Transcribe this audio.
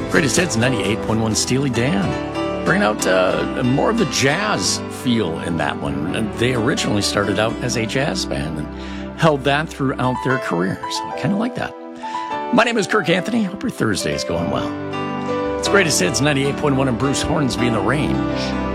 Greatest Hits 98.1 Steely Dan. Bringing out more of the jazz feel in that one. And they originally started out as a jazz band and held that throughout their career. So I kind of like that. My name is Kirk Anthony. Hope your Thursday is going well. It's Greatest Hits 98.1 and Bruce Hornsby in the Range.